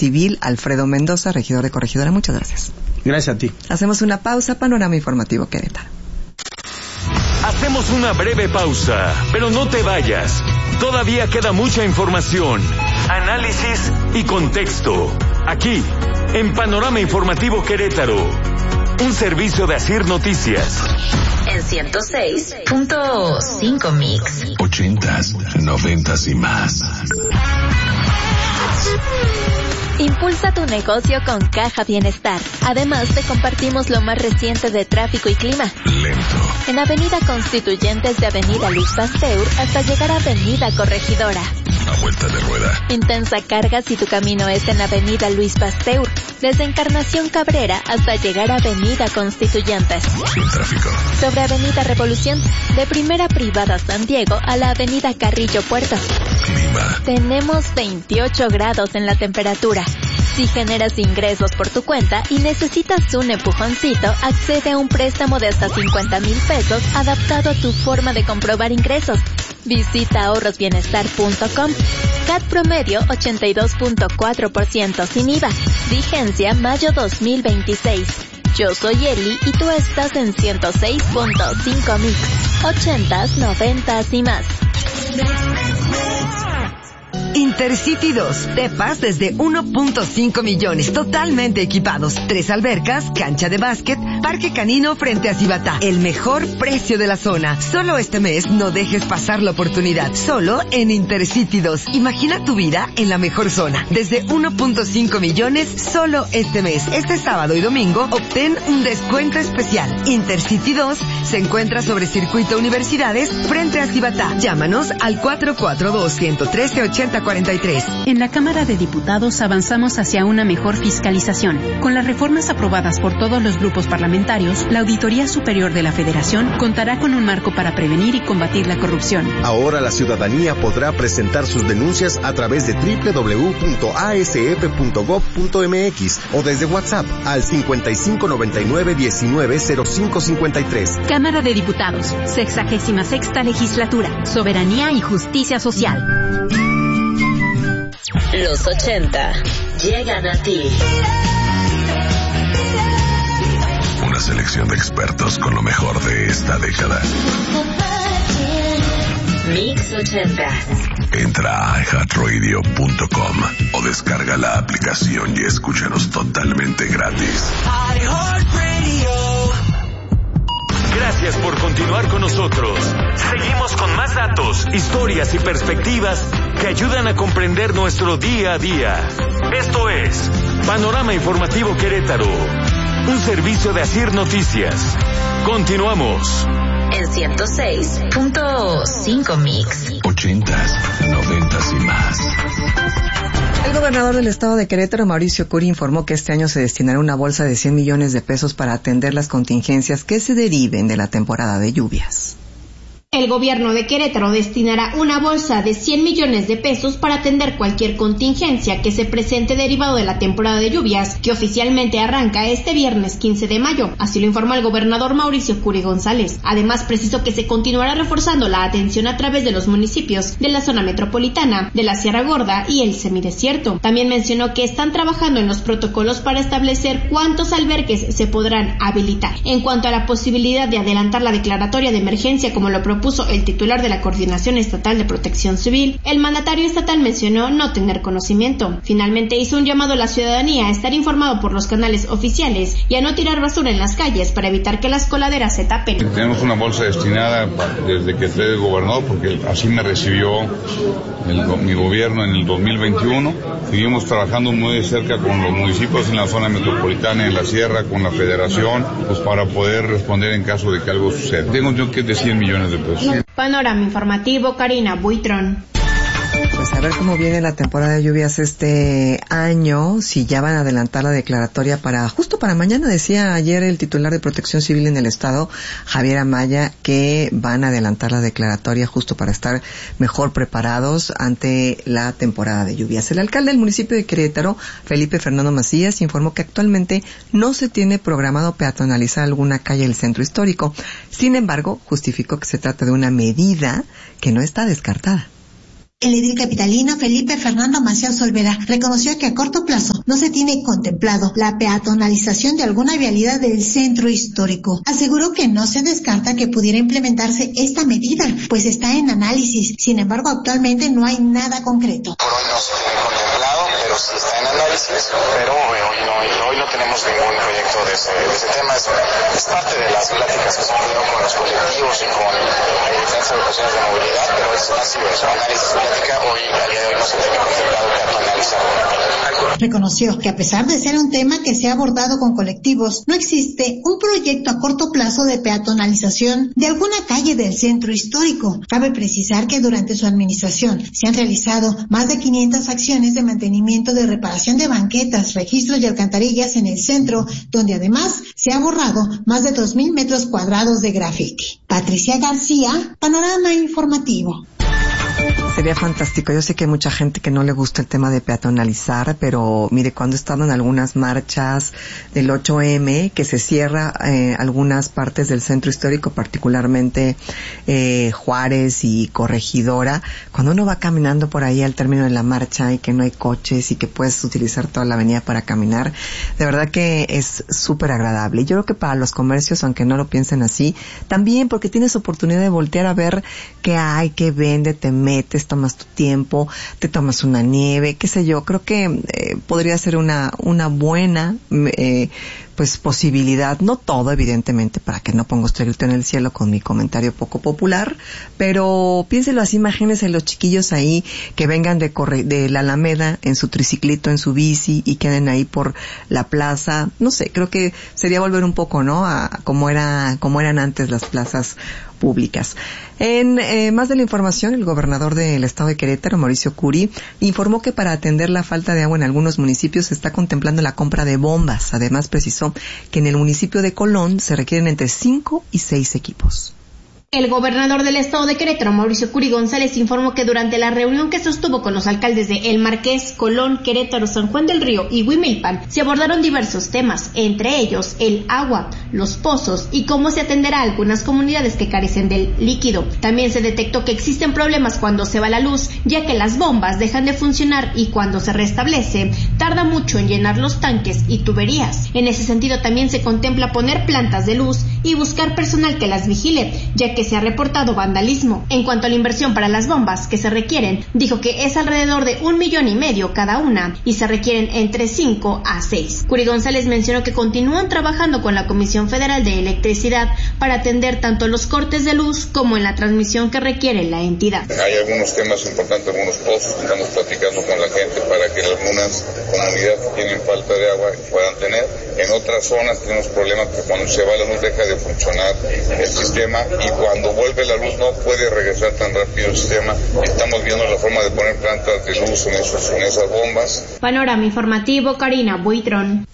Civil, Alfredo Mendoza, regidor de Corregidora. Muchas gracias. Gracias a ti. Hacemos una pausa. Panorama Informativo Querétaro. Hacemos una breve pausa, pero no te vayas. Todavía queda mucha información, análisis y contexto. Aquí, en Panorama Informativo Querétaro. Un servicio de Asir Noticias. En 106.5 Mix. 80s, 90s y más. Impulsa tu negocio con Caja Bienestar. Además, te compartimos lo más reciente de tráfico y clima. Lento. En Avenida Constituyentes de Avenida Luis Pasteur hasta llegar a Avenida Corregidora. A vuelta de rueda. Intensa carga si tu camino es en Avenida Luis Pasteur, desde Encarnación Cabrera hasta llegar a Avenida Constituyentes. Sin tráfico. Sobre Avenida Revolución, de Primera Privada San Diego a la Avenida Carrillo Puerto. Clima. Tenemos 28 grados en la temperatura. Si generas ingresos por tu cuenta y necesitas un empujoncito, accede a un préstamo de hasta 50,000 pesos adaptado a tu forma de comprobar ingresos. Visita ahorrosbienestar.com. CAT promedio 82.4% sin IVA. Vigencia mayo 2026. Yo soy Eli y tú estás en 106.5 Mix. 80s, 90s y más. Intercity 2, Tepas desde 1.5 millones, totalmente equipados, 3 albercas, cancha de básquet, parque canino frente a Cibatá. El mejor precio de la zona. Solo este mes no dejes pasar la oportunidad. Solo en Intercity 2. Imagina tu vida en la mejor zona. Desde 1.5 millones, solo este mes. Este sábado y domingo, obtén un descuento especial. Intercity 2 se encuentra sobre Circuito Universidades frente a Cibatá. Llámanos al 442-113-8043. En la Cámara de Diputados avanzamos hacia una mejor fiscalización. Con las reformas aprobadas por todos los grupos parlamentarios, la Auditoría Superior de la Federación contará con un marco para prevenir y combatir la corrupción. Ahora la ciudadanía podrá presentar sus denuncias a través de www.asf.gov.mx o desde WhatsApp al 5599-190553. Cámara de Diputados, 66ª Legislatura, Soberanía y Justicia Social. Los 80 llegan a ti. Una selección de expertos con lo mejor de esta década. Mix 80. Entra a iHeartRadio.com o descarga la aplicación y escúchanos totalmente gratis. Gracias por continuar con nosotros. Seguimos con más datos, historias y perspectivas que ayudan a comprender nuestro día a día. Esto es Panorama Informativo Querétaro, un servicio de Asir Noticias. Continuamos. En 106.5 Mix. 80s, 90s y más. El gobernador del estado de Querétaro, Mauricio Curi, informó que este año se destinará una bolsa de 100 millones de pesos para atender las contingencias que se deriven de la temporada de lluvias. El gobierno de Querétaro destinará una bolsa de 100 millones de pesos para atender cualquier contingencia que se presente derivado de la temporada de lluvias, que oficialmente arranca este viernes 15 de mayo. Así lo informó el gobernador Mauricio Curi González. Además, precisó que se continuará reforzando la atención a través de los municipios de la zona metropolitana, de la Sierra Gorda y el semidesierto. También mencionó que están trabajando en los protocolos para establecer cuántos albergues se podrán habilitar. En cuanto a la posibilidad de adelantar la declaratoria de emergencia, como lo propuso el titular de la Coordinación Estatal de Protección Civil, el mandatario estatal mencionó no tener conocimiento. Finalmente hizo un llamado a la ciudadanía a estar informado por los canales oficiales y a no tirar basura en las calles para evitar que las coladeras se tapen. Tenemos una bolsa destinada desde que estoy gobernador, porque así me recibió mi gobierno en el 2021. Seguimos trabajando muy de cerca con los municipios en la zona metropolitana, en la sierra, con la federación, pues para poder responder en caso de que algo suceda. Tengo yo que de 100 millones de pesos. Panorama Informativo, Karina Buitrón. Pues a ver cómo viene la temporada de lluvias este año, si ya van a adelantar la declaratoria justo para mañana. Decía ayer el titular de Protección Civil en el estado, Javier Amaya, que van a adelantar la declaratoria justo para estar mejor preparados ante la temporada de lluvias. El alcalde del municipio de Querétaro, Felipe Fernando Macías, informó que actualmente no se tiene programado peatonalizar alguna calle del centro histórico. Sin embargo, justificó que se trata de una medida que no está descartada. El edil capitalino Felipe Fernando Maciel Olvera reconoció que a corto plazo no se tiene contemplado la peatonalización de alguna vialidad del centro histórico. Aseguró que no se descarta que pudiera implementarse esta medida, pues está en análisis. Sin embargo, actualmente no hay nada concreto. Por hoy no se tiene contemplado, pero sí está en análisis, pero hoy no tenemos ningún proyecto de ese tema. Es parte de las pláticas que se han tenido con los colectivos y con diferentes agrupaciones de movilidad, pero ha sido eso, análisis plática. Hoy, a día de hoy, no se tiene contemplado peatonalizar. Reconoció que a pesar de ser un tema que se ha abordado con colectivos, no existe un proyecto a corto plazo de peatonalización de alguna calle del centro histórico. Cabe precisar que durante su administración se han realizado más de 500 acciones de mantenimiento de reparación de banquetas, registros y alcantarillas en el centro, donde además se ha borrado más de 2,000 metros cuadrados de graffiti. Patricia García, Panorama Informativo. Sería fantástico. Yo sé que hay mucha gente que no le gusta el tema de peatonalizar, pero mire, cuando he estado en algunas marchas del 8M, que se cierra algunas partes del centro histórico, particularmente Juárez y Corregidora, cuando uno va caminando por ahí al término de la marcha y que no hay coches y que puedes utilizar toda la avenida para caminar, de verdad que es súper agradable. Y yo creo que para los comercios, aunque no lo piensen así, también porque tienes oportunidad de voltear a ver qué hay, qué vende, te metes, tomas tu tiempo, te tomas una nieve, qué sé yo. Creo que podría ser una buena pues posibilidad, no todo evidentemente, para que no ponga usted grito en el cielo con mi comentario poco popular, pero piénselo así, imagínense los chiquillos ahí que vengan de la Alameda en su triciclito, en su bici y queden ahí por la plaza. No sé, creo que sería volver un poco, ¿no?, a como eran antes las plazas públicas. En más de la información, el gobernador del estado de Querétaro, Mauricio Curi, informó que para atender la falta de agua en algunos municipios se está contemplando la compra de bombas. Además, precisó que en el municipio de Colón se requieren entre 5 y 6 equipos. El gobernador del estado de Querétaro, Mauricio Curi González, informó que durante la reunión que sostuvo con los alcaldes de El Marqués, Colón, Querétaro, San Juan del Río y Huimilpan, se abordaron diversos temas, entre ellos el agua, los pozos y cómo se atenderá a algunas comunidades que carecen del líquido. También se detectó que existen problemas cuando se va la luz, ya que las bombas dejan de funcionar y cuando se restablece, tarda mucho en llenar los tanques y tuberías. En ese sentido, también se contempla poner plantas de luz y buscar personal que las vigile, ya que se ha reportado vandalismo. En cuanto a la inversión para las bombas que se requieren, dijo que es alrededor de 1,5 millones cada una y se requieren entre 5 a 6. Curi González mencionó que continúan trabajando con la Comisión Federal de Electricidad para atender tanto los cortes de luz como en la transmisión que requiere la entidad. Hay algunos temas importantes, algunos pozos que estamos platicando con la gente para que algunas comunidades que tienen falta de agua puedan tener. En otras zonas tenemos problemas que cuando se va la luz deja de funcionar el sistema y cuando vuelve la luz no puede regresar tan rápido el sistema. Estamos viendo la forma de poner plantas de luz en esas bombas. Panorama Informativo, Karina Buitrón.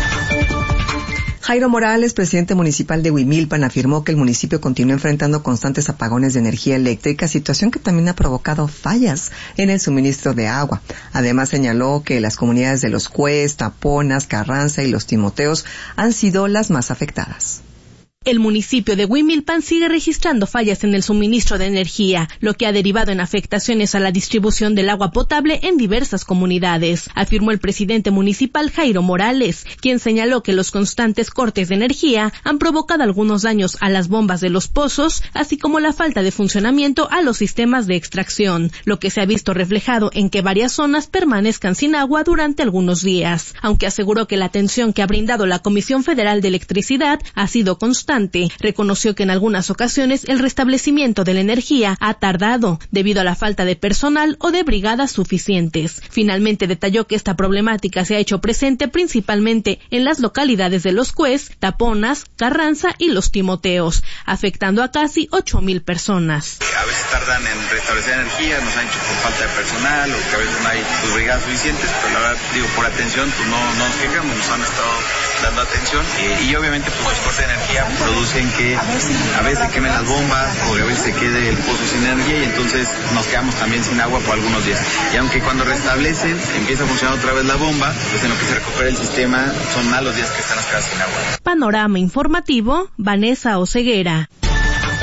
Jairo Morales, presidente municipal de Huimilpan, afirmó que el municipio continúa enfrentando constantes apagones de energía eléctrica, situación que también ha provocado fallas en el suministro de agua. Además, señaló que las comunidades de Los Cues, Taponas, Carranza y Los Timoteos han sido las más afectadas. El municipio de Huimilpan sigue registrando fallas en el suministro de energía, lo que ha derivado en afectaciones a la distribución del agua potable en diversas comunidades, afirmó el presidente municipal Jairo Morales, quien señaló que los constantes cortes de energía han provocado algunos daños a las bombas de los pozos, así como la falta de funcionamiento a los sistemas de extracción, lo que se ha visto reflejado en que varias zonas permanezcan sin agua durante algunos días, aunque aseguró que la atención que ha brindado la Comisión Federal de Electricidad ha sido constante. Reconoció que en algunas ocasiones el restablecimiento de la energía ha tardado debido a la falta de personal o de brigadas suficientes. Finalmente detalló que esta problemática se ha hecho presente principalmente en las localidades de Los Cues, Taponas, Carranza y Los Timoteos, afectando a casi 8,000 personas. A veces tardan en restablecer energía, nos han hecho por falta de personal o que a veces no hay brigadas suficientes, pero la verdad, por atención, pues no nos quejamos, nos han estado dando atención y obviamente pues los cortes de energía producen que a veces quemen las bombas o a veces se quede el pozo sin energía y entonces nos quedamos también sin agua por algunos días. Y aunque cuando restablecen empieza a funcionar otra vez la bomba, pues en lo que se recupera el sistema son más los días que están las casas sin agua. Panorama Informativo, Vanessa Oseguera.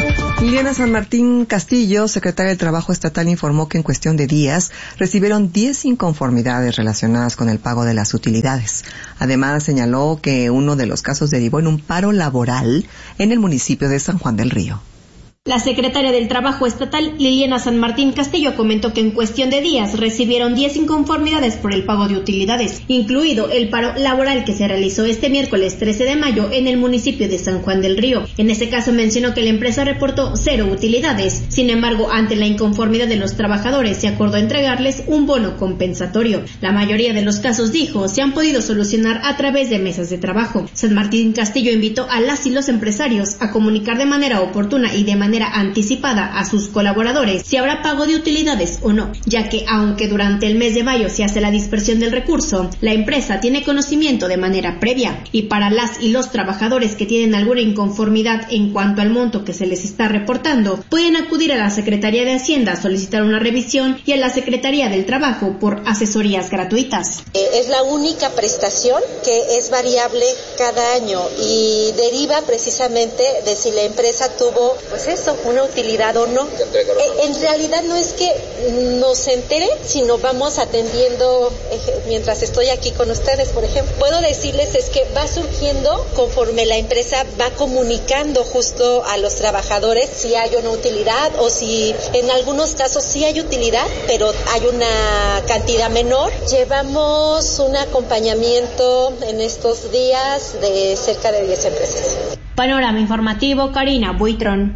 Liliana San Martín Castillo, secretaria del Trabajo Estatal, informó que en cuestión de días recibieron 10 inconformidades relacionadas con el pago de las utilidades. Además, señaló que uno de los casos derivó en un paro laboral en el municipio de San Juan del Río. La secretaria del Trabajo Estatal, Liliana San Martín Castillo, comentó que en cuestión de días recibieron 10 inconformidades por el pago de utilidades, incluido el paro laboral que se realizó este miércoles 13 de mayo en el municipio de San Juan del Río. En ese caso mencionó que la empresa reportó 0 utilidades. Sin embargo, ante la inconformidad de los trabajadores, se acordó entregarles un bono compensatorio. La mayoría de los casos, dijo, se han podido solucionar a través de mesas de trabajo. San Martín Castillo invitó a las y los empresarios a comunicar de manera oportuna y de manera anticipada a sus colaboradores si habrá pago de utilidades o no, ya que aunque durante el mes de mayo se hace la dispersión del recurso, la empresa tiene conocimiento de manera previa, y para las y los trabajadores que tienen alguna inconformidad en cuanto al monto que se les está reportando, pueden acudir a la Secretaría de Hacienda a solicitar una revisión y a la Secretaría del Trabajo por asesorías gratuitas. Es la única prestación que es variable cada año y deriva precisamente de si la empresa tuvo, una utilidad o no. En realidad no es que nos entere, sino vamos atendiendo mientras estoy aquí con ustedes, por ejemplo. Puedo decirles es que va surgiendo conforme la empresa va comunicando justo a los trabajadores si hay una utilidad o si en algunos casos sí hay utilidad, pero hay una cantidad menor. Llevamos un acompañamiento en estos días de cerca de 10 empresas. Panorama informativo, Karina Buitrón.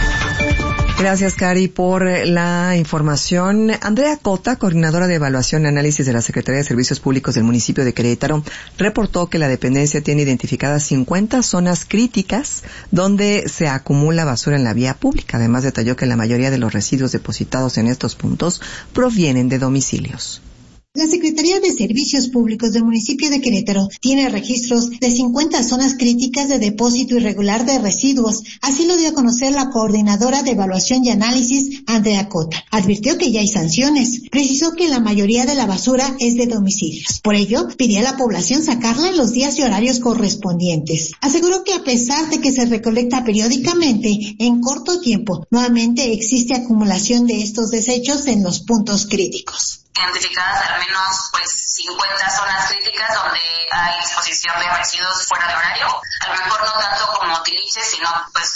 Gracias, Cari, por la información. Andrea Cota, coordinadora de Evaluación y Análisis de la Secretaría de Servicios Públicos del municipio de Querétaro, reportó que la dependencia tiene identificadas 50 zonas críticas donde se acumula basura en la vía pública. Además, detalló que la mayoría de los residuos depositados en estos puntos provienen de domicilios. La Secretaría de Servicios Públicos del municipio de Querétaro tiene registros de 50 zonas críticas de depósito irregular de residuos. Así lo dio a conocer la coordinadora de Evaluación y Análisis, Andrea Cota. Advirtió que ya hay sanciones. Precisó que la mayoría de la basura es de domicilios. Por ello, pidió a la población sacarla en los días y horarios correspondientes. Aseguró que a pesar de que se recolecta periódicamente, en corto tiempo, nuevamente existe acumulación de estos desechos en los puntos críticos. Identificadas al menos 50 zonas críticas donde hay disposición de residuos fuera de horario, a lo mejor no tanto como tiliches, sino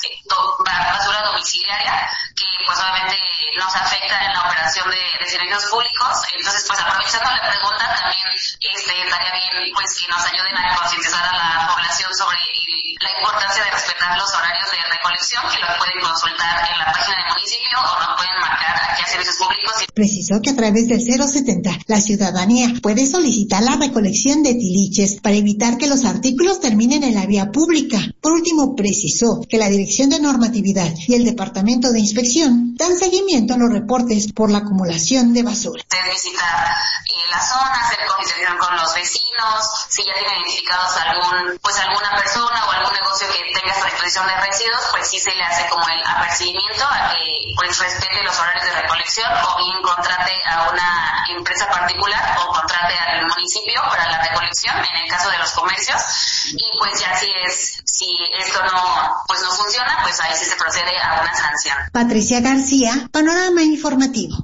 basura domiciliaria que obviamente nos afecta en la operación de servicios públicos. Entonces aprovechando la pregunta también estaría bien que nos ayuden a concientizar a la población sobre la importancia de respetar los horarios de recolección, que los pueden consultar en la página del municipio o nos pueden marcar aquí a Servicios Públicos. Precisó que a través del 070 la ciudadanía puede solicitar la recolección de tiliches para evitar que los artículos terminen en la vía pública. Por último, precisó que la Dirección de Normatividad y el Departamento de Inspección dan seguimiento a los reportes por la acumulación de basura. Visitar la zona, hacer comunicación con los vecinos, si ya tienen identificados alguna persona o algún negocio que tenga esta disposición de residuos, sí se le hace como el apercibimiento a que respete los horarios de recolección, o bien contrate a una empresa particular o contrate al municipio para la recolección en el caso de los comercios, y ya si esto no funciona, ahí sí se procede a una sanción. Patricia García, Panorama Informativo.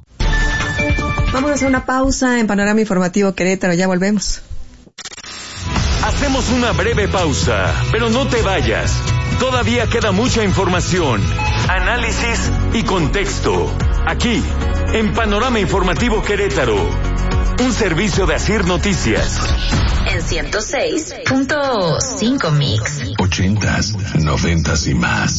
Vamos a hacer una pausa en Panorama Informativo Querétaro, ya volvemos. Hacemos una breve pausa, pero no te vayas. Todavía queda mucha información, análisis y contexto. Aquí, en Panorama Informativo Querétaro, un servicio de Asir Noticias. En 106.5 Mix. 80s, 90s y más.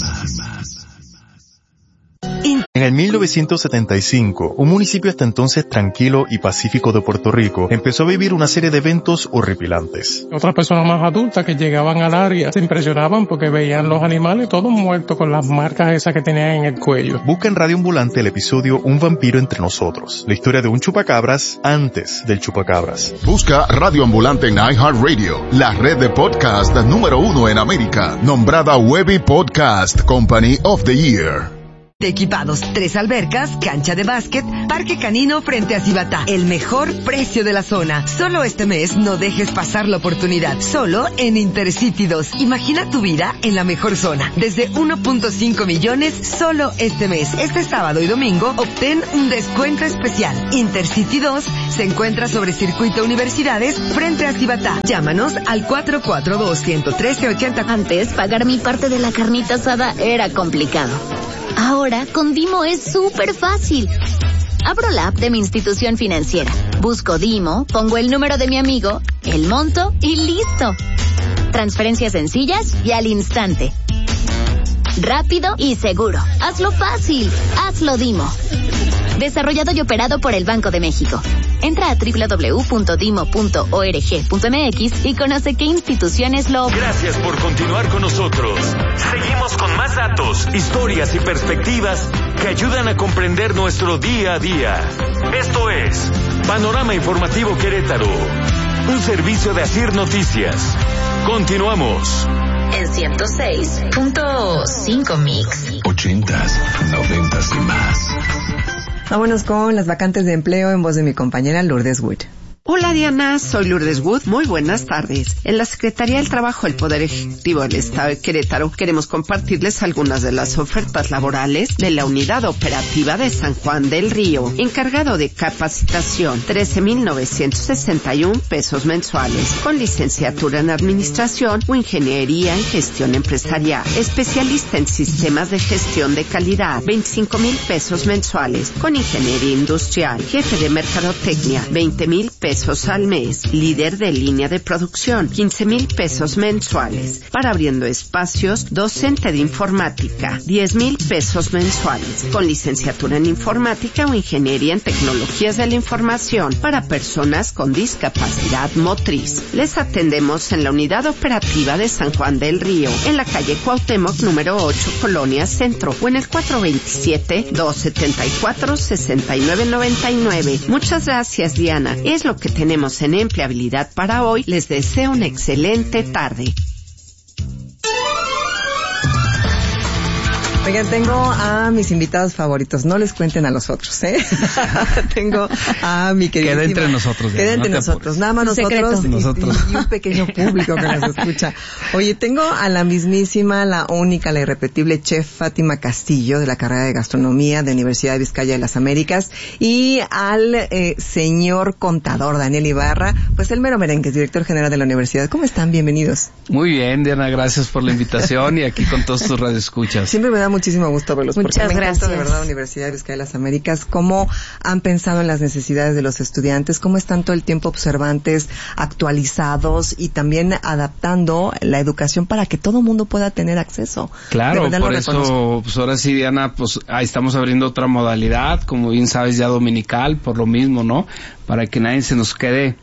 En el 1975, un municipio hasta entonces tranquilo y pacífico de Puerto Rico empezó a vivir una serie de eventos horripilantes. Otras personas más adultas que llegaban al área se impresionaban porque veían los animales todos muertos con las marcas esas que tenían en el cuello. Busca en Radio Ambulante el episodio Un vampiro entre nosotros, la historia de un chupacabras antes del chupacabras. Busca Radio Ambulante en iHeartRadio, la red de podcast número 1 en América, nombrada Webby Podcast Company of the Year. equipados, 3 albercas, cancha de básquet, parque canino frente a Cibatá. El mejor precio de la zona. Solo este mes no dejes pasar la oportunidad. Solo en Intercity 2. Imagina tu vida en la mejor zona. Desde 1.5 millones solo este mes. Este sábado y domingo obtén un descuento especial. Intercity 2 se encuentra sobre Circuito Universidades frente a Cibatá. Llámanos al 442-113-80. Antes, pagar mi parte de la carnita asada era complicado. Ahora, con Dimo es súper fácil. Abro la app de mi institución financiera, busco Dimo, pongo el número de mi amigo, el monto y listo. Transferencias sencillas y al instante. Rápido y seguro. Hazlo fácil. Hazlo Dimo. Desarrollado y operado por el Banco de México. Entra a www.dimo.org.mx y conoce qué instituciones lo... Gracias por continuar con nosotros. Seguimos con más datos, historias y perspectivas que ayudan a comprender nuestro día a día. Esto es Panorama Informativo Querétaro, un servicio de Asir Noticias. Continuamos. En 106.5 Mix. 80s, 90s y más. Vámonos con las vacantes de empleo en voz de mi compañera Lourdes Wood. Hola Diana, soy Lourdes Wood. Muy buenas tardes. En la Secretaría del Trabajo del Poder Ejecutivo del Estado de Querétaro queremos compartirles algunas de las ofertas laborales de la Unidad Operativa de San Juan del Río. Encargado de capacitación, 13,961 pesos mensuales, con licenciatura en Administración o Ingeniería en Gestión Empresarial. Especialista en Sistemas de Gestión de Calidad, 25,000 pesos mensuales, con Ingeniería Industrial. Jefe de Mercadotecnia, 20,000 pesos al mes. Líder de línea de producción, 15,000 pesos mensuales. Para Abriendo Espacios, docente de informática, 10,000 pesos mensuales, con licenciatura en informática o ingeniería en tecnologías de la información para personas con discapacidad motriz. Les atendemos en la Unidad Operativa de San Juan del Río, en la calle Cuauhtémoc número 8, Colonia Centro, o en el 427-274-6999. Muchas gracias, Diana. Es lo que tenemos en empleabilidad para hoy. Les deseo una excelente tarde. Oigan, tengo a mis invitados favoritos. No les cuenten a los otros, ¿eh? Tengo a mi querida... Queda entre nosotros. Queda entre nosotros. Nada más nosotros y un pequeño público que nos escucha. Oye, tengo a la mismísima, la única, la irrepetible chef Fátima Castillo, de la carrera de Gastronomía de Universidad de Vizcaya de las Américas, y al señor contador Daniel Ibarra, pues el mero merengue, director general de la universidad. ¿Cómo están? Bienvenidos. Muy bien, Diana, gracias por la invitación y aquí con todos tus radioescuchas. Siempre me da muchísimo gusto verlos. Muchas porque me gracias. encanta de verdad la Universidad de Vizcaya de las Américas, cómo han pensado en las necesidades de los estudiantes, cómo están todo el tiempo observantes, actualizados y también adaptando la educación para que todo mundo pueda tener acceso. Claro, por eso, pues ahora sí, Diana, pues ahí estamos abriendo otra modalidad, como bien sabes, ya dominical, por lo mismo, ¿no? Para que nadie se nos quede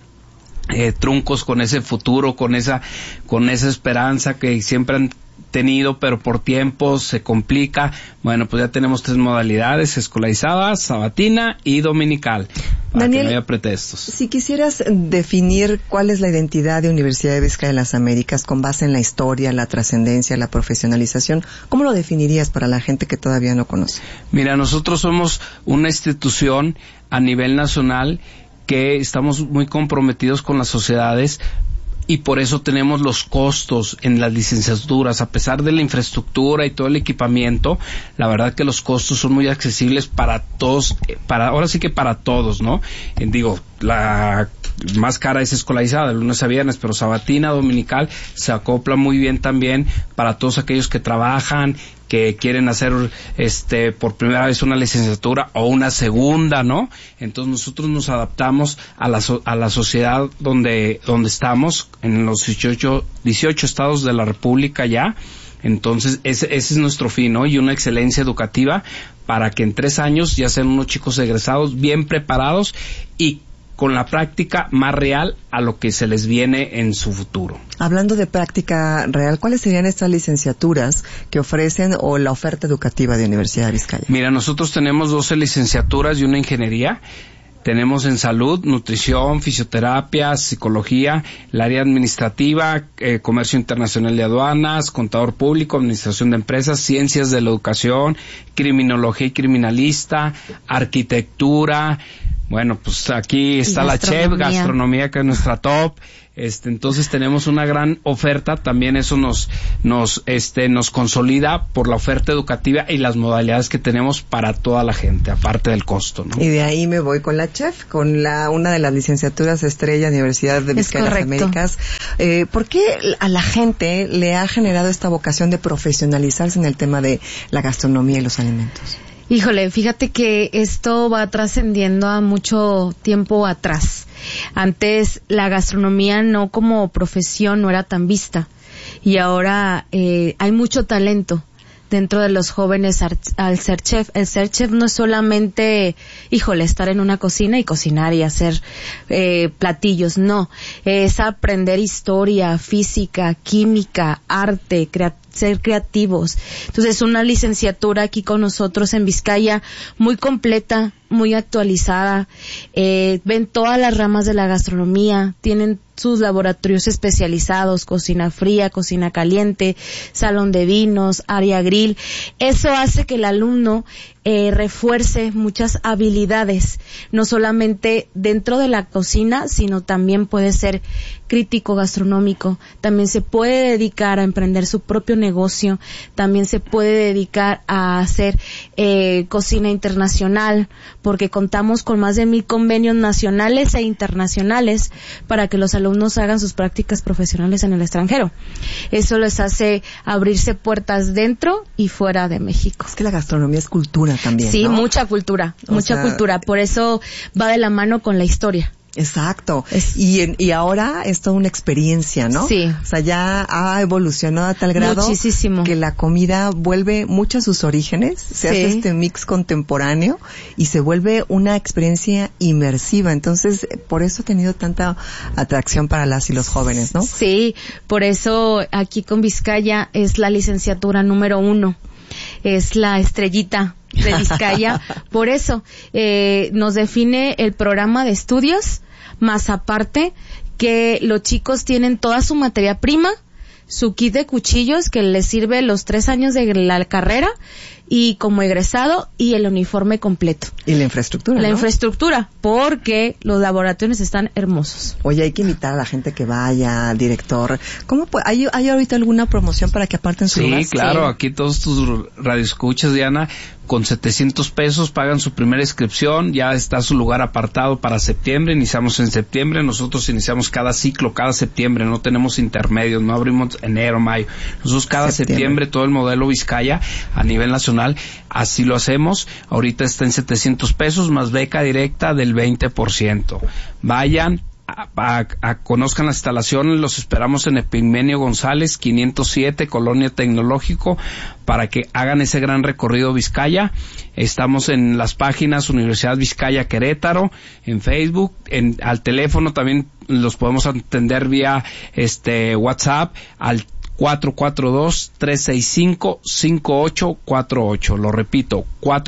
truncos con ese futuro, con esa esperanza que siempre han tenido, pero por tiempos se complica. Bueno, pues ya tenemos 3 modalidades: escolarizada, sabatina y dominical, para Daniel, que no haya pretextos. Si quisieras definir cuál es la identidad de Universidad de Vizcaya de las Américas con base en la historia, la trascendencia, la profesionalización, ¿cómo lo definirías para la gente que todavía no conoce? Mira, nosotros somos una institución a nivel nacional que estamos muy comprometidos con las sociedades, y por eso tenemos los costos en las licenciaturas. A pesar de la infraestructura y todo el equipamiento, la verdad que los costos son muy accesibles para todos, ahora sí que para todos, ¿no? Digo, la más cara es escolarizada, de lunes a viernes, pero sabatina, dominical, se acopla muy bien también para todos aquellos que trabajan, que quieren hacer por primera vez una licenciatura o una segunda, ¿no? Entonces nosotros nos adaptamos a la sociedad donde estamos, en los 18 estados de la República ya. Entonces ese es nuestro fin, ¿no? Y una excelencia educativa para que en 3 años ya sean unos chicos egresados bien preparados y con la práctica más real a lo que se les viene en su futuro. Hablando de práctica real, ¿cuáles serían estas licenciaturas que ofrecen o la oferta educativa de Universidad de Vizcaya? Mira, nosotros tenemos 12 licenciaturas y una ingeniería. Tenemos en salud, nutrición, fisioterapia, psicología, el área administrativa, comercio internacional de aduanas, contador público, administración de empresas, ciencias de la educación, criminología y criminalista, arquitectura. Bueno, pues aquí está la chef, gastronomía, que es nuestra top. Entonces tenemos una gran oferta, también eso nos consolida por la oferta educativa y las modalidades que tenemos para toda la gente, aparte del costo, ¿no? Y de ahí me voy con la chef, con una de las licenciaturas estrella Universidad de Vizcaya de las Américas. ¿Por qué a la gente le ha generado esta vocación de profesionalizarse en el tema de la gastronomía y los alimentos? Híjole, fíjate que esto va trascendiendo a mucho tiempo atrás. Antes la gastronomía no como profesión no era tan vista y ahora hay mucho talento dentro de los jóvenes al ser chef. El ser chef no es solamente, estar en una cocina y cocinar y hacer platillos, no. Es aprender historia, física, química, arte, ser creativos. Entonces, una licenciatura aquí con nosotros en Vizcaya muy completa, muy actualizada. Ven todas las ramas de la gastronomía, tienen sus laboratorios especializados, cocina fría, cocina caliente, salón de vinos, área grill. Eso hace que el alumno refuerce muchas habilidades, no solamente dentro de la cocina, sino también puede ser crítico gastronómico, también se puede dedicar a emprender su propio negocio, también se puede dedicar a hacer cocina internacional, porque contamos con más de 1,000 convenios nacionales e internacionales para que los alumnos hagan sus prácticas profesionales en el extranjero. Eso les hace abrirse puertas dentro y fuera de México. Es que la gastronomía es cultura también, sí, ¿no? mucha cultura, cultura. Por eso va de la mano con la historia. Exacto. Y ahora es toda una experiencia, ¿no? Sí. O sea, ya ha evolucionado a tal grado muchísimo que la comida vuelve mucho a sus orígenes, se hace este mix contemporáneo y se vuelve una experiencia inmersiva. Entonces, por eso ha tenido tanta atracción para las y los jóvenes, ¿no? Sí, por eso aquí con Vizcaya es la licenciatura número 1. Es la estrellita de Vizcaya. Por eso nos define el programa de estudios, más aparte que los chicos tienen toda su materia prima, su kit de cuchillos que les sirve los 3 años de la carrera y como egresado y el uniforme completo. Y la infraestructura, La infraestructura, porque los laboratorios están hermosos. Oye, hay que invitar a la gente que vaya, director. ¿Cómo ¿Hay ahorita alguna promoción para que aparten su lugar? Sí, claro, aquí todos tus radioescuchas, Diana, con 700 pesos pagan su primera inscripción, ya está su lugar apartado para septiembre, iniciamos en septiembre, nosotros iniciamos cada ciclo, cada septiembre, no tenemos intermedios, no abrimos enero, mayo, nosotros cada septiembre todo el modelo Vizcaya a nivel nacional, así lo hacemos, ahorita está en 700 pesos más beca directa del 20%. Vayan, conozcan las instalaciones, los esperamos en Epigmenio González 507, Colonia Tecnológico, para que hagan ese gran recorrido Vizcaya. Estamos en las páginas Universidad Vizcaya Querétaro, en Facebook, al teléfono también los podemos atender vía WhatsApp al 442-365-5848. Lo repito,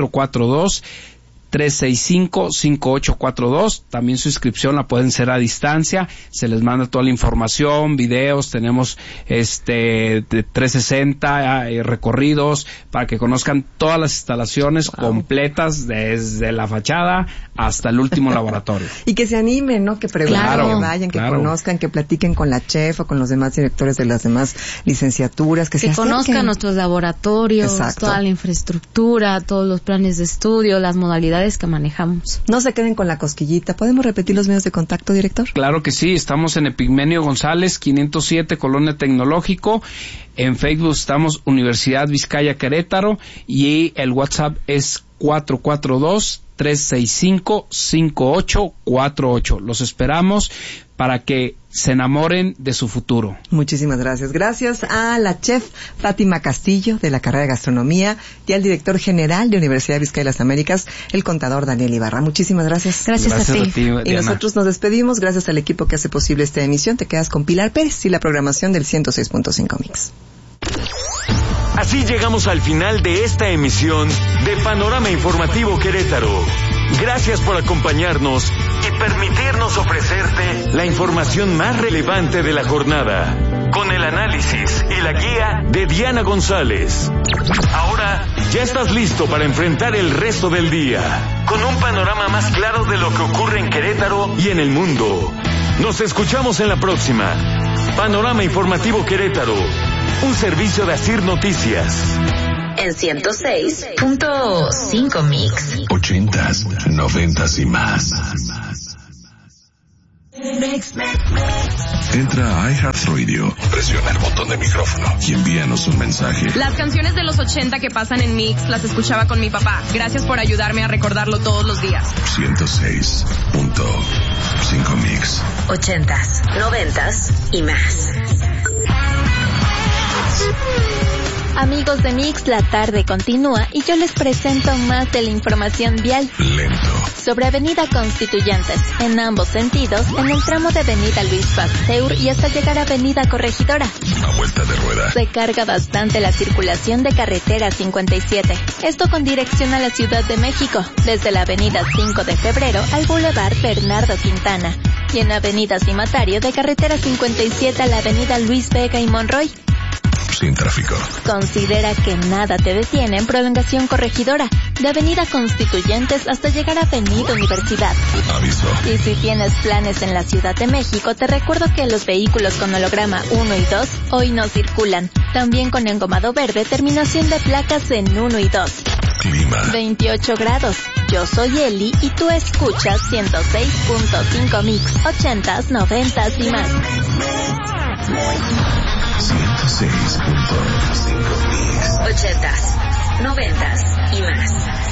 442-365-5842. También su inscripción la pueden hacer a distancia. Se les manda toda la información, videos, tenemos de 360 recorridos para que conozcan todas las instalaciones completas desde la fachada hasta el último laboratorio. Y que se animen, ¿no? Que pregunten, que vayan, que conozcan, que platiquen con la chef o con los demás directores de las demás licenciaturas, que se conozcan nuestros laboratorios, toda la infraestructura, todos los planes de estudio, las modalidades que manejamos. No se queden con la cosquillita. ¿Podemos repetir los medios de contacto, director? Claro que sí, estamos en Epigmenio González 507, Colonia Tecnológico. En Facebook estamos Universidad Vizcaya Querétaro y el WhatsApp es 442-365-5848. Los esperamos para que se enamoren de su futuro. Muchísimas gracias. Gracias a la chef Fátima Castillo de la carrera de gastronomía y al director general de Universidad Vizcaya de las Américas, el contador Daniel Ibarra. Muchísimas gracias. Gracias a ti, y nosotros nos despedimos. Gracias al equipo que hace posible esta emisión. Te quedas con Pilar Pérez y la programación del 106.5 Mix. Así llegamos al final de esta emisión de Panorama Informativo Querétaro. Gracias por acompañarnos y permitirnos ofrecerte la información más relevante de la jornada, con el análisis y la guía de Diana González. Ahora ya estás listo para enfrentar el resto del día, con un panorama más claro de lo que ocurre en Querétaro y en el mundo. Nos escuchamos en la próxima. Panorama Informativo Querétaro, un servicio de Asir Noticias. En 106.5 Mix. 80s, 90s y más. Entra a iHeartRadio, presiona el botón de micrófono y envíanos un mensaje. Las canciones de los 80 que pasan en Mix las escuchaba con mi papá. Gracias por ayudarme a recordarlo todos los días. 106.5 Mix. 80s, 90s y más. Amigos de Mix, la tarde continúa y yo les presento más de la información vial. Lento. Sobre Avenida Constituyentes, en ambos sentidos, en el tramo de Avenida Luis Pasteur y hasta llegar a Avenida Corregidora. A vuelta de rueda. Se carga bastante la circulación de carretera 57. Esto con dirección a la Ciudad de México, desde la Avenida 5 de Febrero al Boulevard Bernardo Quintana. Y en Avenida Cimatario de carretera 57 a la Avenida Luis Vega y Monroy. Sin tráfico. Considera que nada te detiene en prolongación Corregidora, de Avenida Constituyentes hasta llegar a Avenida Universidad. Aviso. Y si tienes planes en la Ciudad de México, te recuerdo que los vehículos con holograma 1 y 2 hoy no circulan. También con engomado verde, terminación de placas en 1 y 2. Clima. 28 grados. Yo soy Eli y tú escuchas 106.5 Mix, 80s, 90s y más. 106.5 Mix. 80s, 90s y más.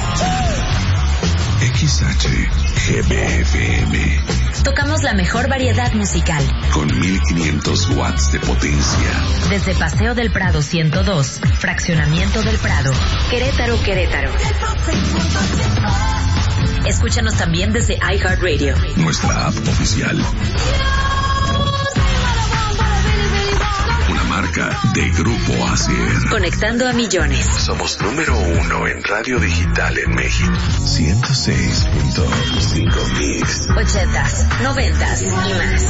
XHGBFM. Tocamos la mejor variedad musical. Con 1500 watts de potencia. Desde Paseo del Prado 102, Fraccionamiento del Prado, Querétaro, Querétaro. Escúchanos también desde iHeartRadio. Nuestra app oficial. Una marca de Grupo Asier. Conectando a millones. Somos número 1 en radio digital en México. 106.5 Mix. 80s, 90s y más.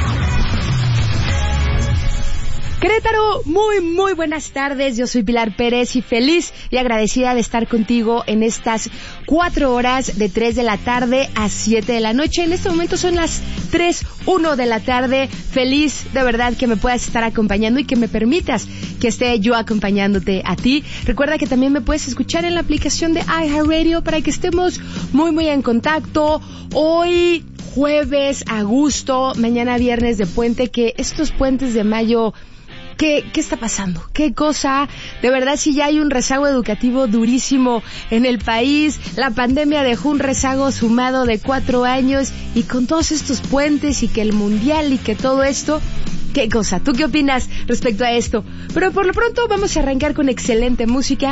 Querétaro, muy buenas tardes. Yo soy Pilar Pérez y feliz y agradecida de estar contigo en estas 4 horas de 3 de la tarde a 7 de la noche. En este momento son las 3:01 de la tarde. Feliz de verdad que me puedas estar acompañando y que me permitas que esté yo acompañándote a ti. Recuerda que también me puedes escuchar en la aplicación de iHeartRadio para que estemos muy en contacto. Hoy jueves a gusto, mañana viernes de puente, que estos puentes de mayo... ¿Qué está pasando? ¿Qué cosa? De verdad, si ya hay un rezago educativo durísimo en el país, la pandemia dejó un rezago sumado de 4 años y con todos estos puentes y que el mundial y que todo esto, ¿qué cosa? ¿Tú qué opinas respecto a esto? Pero por lo pronto vamos a arrancar con excelente música,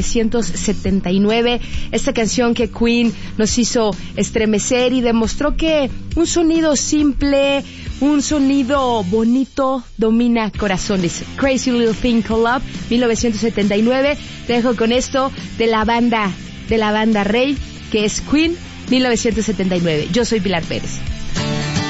1979, esta canción que Queen nos hizo estremecer y demostró que un sonido simple, un sonido bonito domina corazones. Crazy Little Thing Called Love, 1979. Te dejo con esto de la banda Rey, que es Queen, 1979. Yo soy Pilar Pérez.